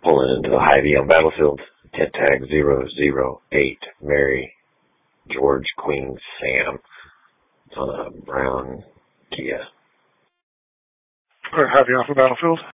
Pulling into the Hy-Vee on Battlefield. Tent tag 008. Mary, George, Queen, Sam. It's on a brown Kia. Or Hy-Vee off the Battlefield?